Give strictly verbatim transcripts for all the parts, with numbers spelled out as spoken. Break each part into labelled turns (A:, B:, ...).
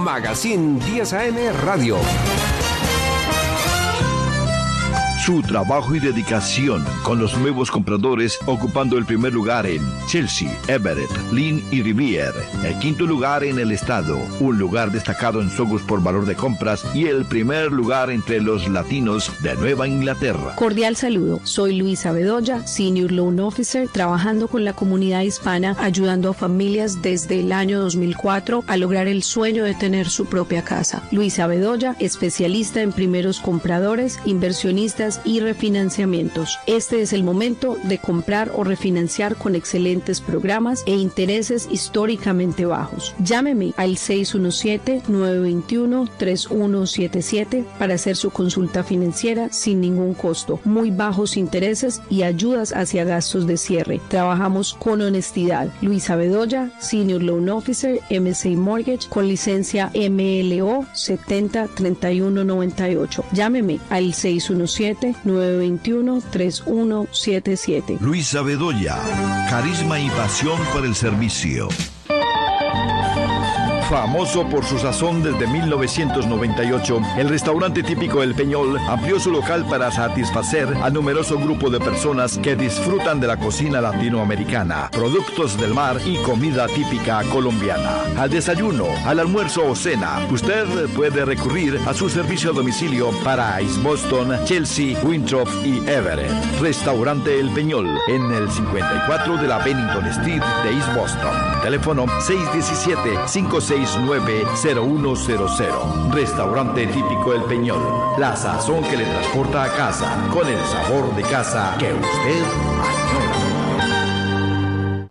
A: Magazine diez A M Radio.
B: Su trabajo y dedicación con los nuevos compradores ocupando el primer lugar en Chelsea, Everett, Lynn y Rivier. El quinto lugar en el estado, un lugar destacado en Sogos por valor de compras y el primer lugar entre los latinos de Nueva Inglaterra.
C: Cordial saludo, soy Luisa Bedoya, Senior Loan Officer, trabajando con la comunidad hispana, ayudando a familias desde el año dos mil cuatro a lograr el sueño de tener su propia casa. Luisa Bedoya, especialista en primeros compradores, inversionistas y refinanciamientos. Este es el momento de comprar o refinanciar con excelentes programas e intereses históricamente bajos. Llámeme al seis uno siete, nueve dos uno, tres uno siete siete para hacer su consulta financiera sin ningún costo, muy bajos intereses y ayudas hacia gastos de cierre. Trabajamos con honestidad. Luisa Bedoya, Senior Loan Officer, M S A Mortgage, con licencia M L O setenta treinta y uno noventa y ocho. Llámeme al seis uno siete, nueve dos uno, tres uno siete siete.
B: Luisa Bedoya, carisma y pasión por el servicio. Famoso por su sazón desde mil novecientos noventa y ocho, el restaurante típico El Peñol amplió su local para satisfacer al numeroso grupo de personas que disfrutan de la cocina latinoamericana, productos del mar y comida típica colombiana. Al desayuno, al almuerzo o cena, usted puede recurrir a su servicio a domicilio para East Boston, Chelsea, Winthrop y Everett. Restaurante El Peñol, en el cincuenta y cuatro de la Bennington Street de East Boston. Teléfono seis uno siete, cinco seis nueve, cero uno cero cero. Restaurante típico El Peñol. La sazón que le transporta a casa con el sabor de casa que usted añora.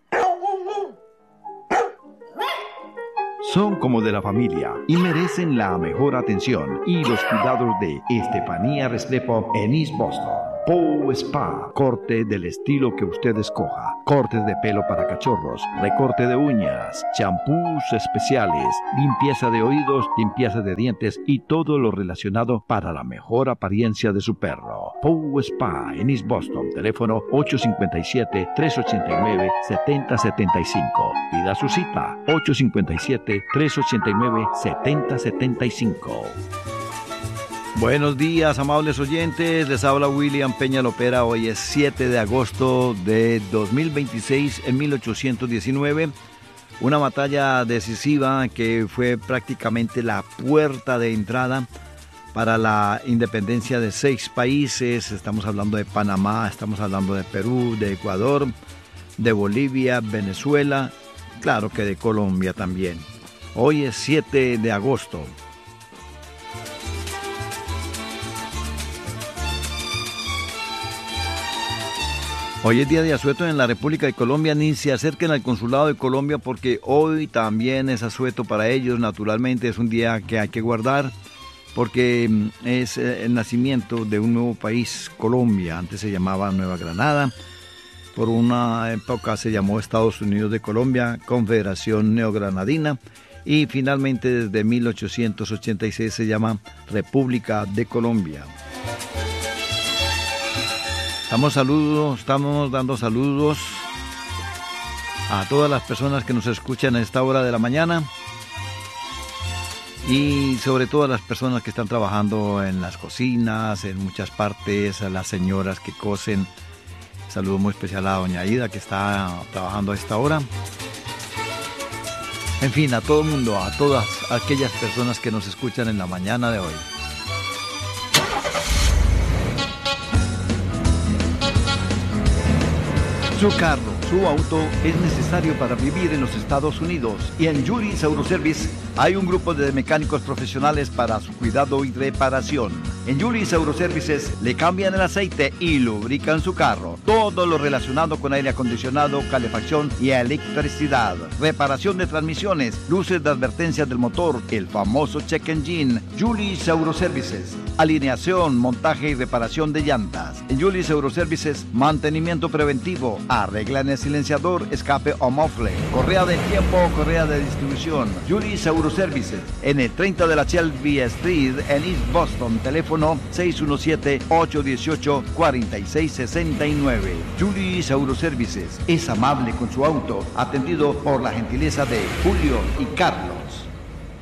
B: Son como de la familia y merecen la mejor atención y los cuidados de Estefanía Restrepo en East Boston. Pow Spa, corte del estilo que usted escoja, cortes de pelo para cachorros, recorte de uñas, champús especiales, limpieza de oídos, limpieza de dientes y todo lo relacionado para la mejor apariencia de su perro. Pow Spa en East Boston, teléfono ocho cinco siete, tres ocho nueve, siete cero siete cinco. Pida su cita, ocho cinco siete, tres ocho nueve, siete cero siete cinco. Buenos días, amables oyentes, les habla William Peña Lopera. Hoy es siete de agosto de dos mil veintiséis, en mil ochocientos diecinueve, una batalla decisiva que fue prácticamente la puerta de entrada para la independencia de seis países. Estamos hablando de Panamá, estamos hablando de Perú, de Ecuador, de Bolivia, Venezuela, claro que de Colombia también. Hoy es siete de agosto. Hoy es día de asueto en la República de Colombia, ni se acerquen al consulado de Colombia porque hoy también es asueto para ellos. Naturalmente es un día que hay que guardar porque es el nacimiento de un nuevo país, Colombia. Antes se llamaba Nueva Granada, por una época se llamó Estados Unidos de Colombia, Confederación Neogranadina, y finalmente desde mil ochocientos ochenta y seis se llama República de Colombia. Estamos, saludos, estamos dando saludos a todas las personas que nos escuchan a esta hora de la mañana y sobre todo a las personas que están trabajando en las cocinas, en muchas partes, a las señoras que cosen. Saludo muy especial a doña Aida que está trabajando a esta hora. En fin, a todo el mundo, a todas aquellas personas que nos escuchan en la mañana de hoy. Su carro, su auto es necesario para vivir en los Estados Unidos y en Juris Autoservice hay un grupo de mecánicos profesionales para su cuidado y reparación. En Juris Autoservices le cambian el aceite y lubrican su carro. Todo lo relacionado con aire acondicionado, calefacción y electricidad. Reparación de transmisiones, luces de advertencia del motor, el famoso check engine. Juris Autoservices. Alineación, montaje y reparación de llantas. En Juris Autoservices, mantenimiento preventivo. Arreglan el silenciador, escape o mofle. Correa de tiempo o correa de distribución. Juris Autoservices. En el treinta de la Shelby Street en East Boston. Teléfono seis uno siete, ocho uno ocho, cuatro seis seis nueve. Juris Autoservices es amable con su auto, atendido por la gentileza de Julio y Carlos.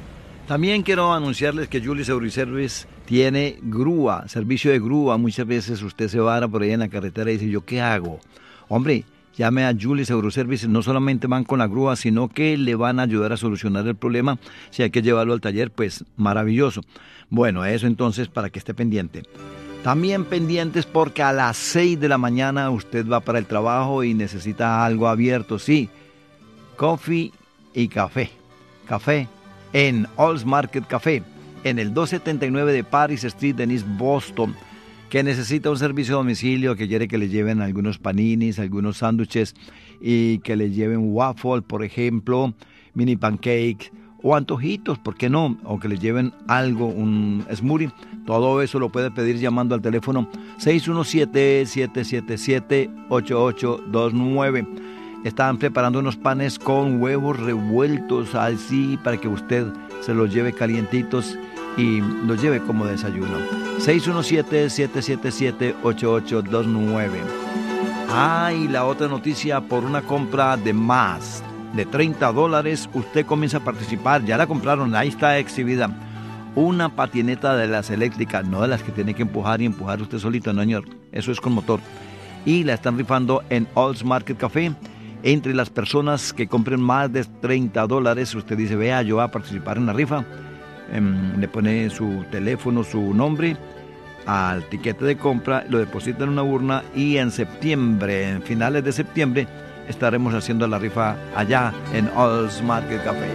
B: También quiero anunciarles que Julius Euroservice tiene grúa, servicio de grúa. Muchas veces usted se vara por ahí en la carretera y dice, ¿yo qué hago? Hombre, llame a Julius Euroservice, no solamente van con la grúa, sino que le van a ayudar a solucionar el problema. Si hay que llevarlo al taller, pues maravilloso. Bueno, eso entonces para que esté pendiente. También pendientes porque a las seis de la mañana usted va para el trabajo y necesita algo abierto, sí. Coffee y café. Café en Olds Market Café, en el doscientos setenta y nueve de Paris Street en East Boston, que necesita un servicio a domicilio, que quiere que le lleven algunos paninis, algunos sándwiches y que le lleven waffle, por ejemplo, mini pancakes o antojitos, ¿por qué no? O que le lleven algo, un smoothie. Todo eso lo puede pedir llamando al teléfono seis uno siete, siete siete siete, ocho ocho dos nueve. Están preparando unos panes con huevos revueltos así para que usted se los lleve calientitos y los lleve como desayuno. seis uno siete, siete siete siete, ocho ocho dos nueve. Ah, y la otra noticia, por una compra de más de treinta dólares, usted comienza a participar. Ya la compraron, ahí está exhibida. Una patineta de las eléctricas, no de las que tiene que empujar y empujar usted solito, no señor. Eso es con motor. Y la están rifando en Olds Market Café. Entre las personas que compren más de treinta dólares, usted dice, vea, yo voy a participar en la rifa. Eh, le pone su teléfono, su nombre al tiquete de compra, lo deposita en una urna y en septiembre, en finales de septiembre, estaremos haciendo la rifa allá en Olds Market Café.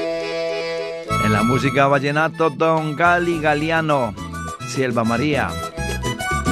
B: En la música vallenato, Don Gali Galiano, Silva María.